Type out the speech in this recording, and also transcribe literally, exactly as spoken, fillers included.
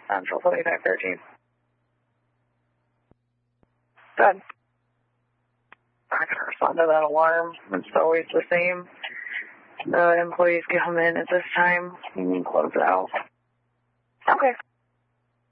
Central seventy-five thirteen. Good. Not going to respond to that alarm. It's always the same. The employees come in at this time. You can close it out. Okay.